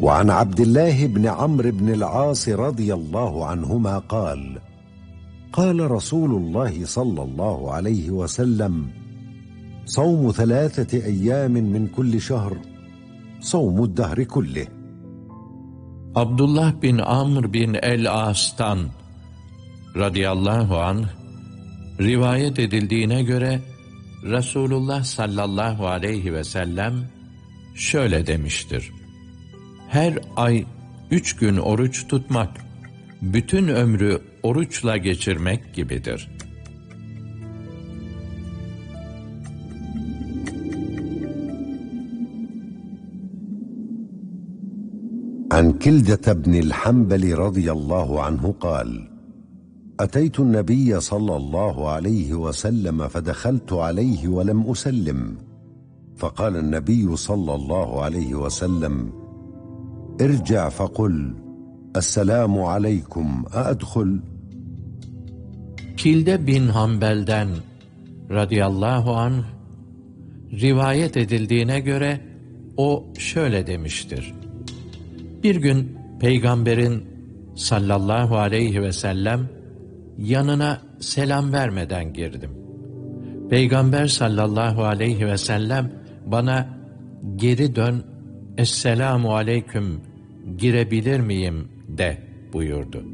وعن عبد الله بن عمرو بن العاص رضي الله عنهما قال: قال رسول الله صلى الله عليه وسلم: صوم 3 أيام من كل شهر صوم الدهر كله. Abdullah bin Amr bin el-As'tan radıyallahu anh rivayet edildiğine göre Resulullah sallallahu aleyhi ve sellem şöyle demiştir: her ay 3 gün oruç tutmak, bütün ömrü oruçla geçirmek gibidir. عن كلدة بن الحنبل رضي الله عنه قال: أتيت النبي صلى الله عليه وسلم فدخلت عليه ولم أسلم، فقال النبي صلى الله عليه وسلم: ارجع فقل السلام عليكم أأدخل؟ Kilde bin Hanbel'den radıyallahu anh rivayet edildiğine göre o şöyle demiştir: bir gün Peygamberin sallallahu aleyhi ve sellem yanına selam vermeden girdim. Peygamber sallallahu aleyhi ve sellem bana geri dön, Esselamu aleyküm, girebilir miyim de buyurdu.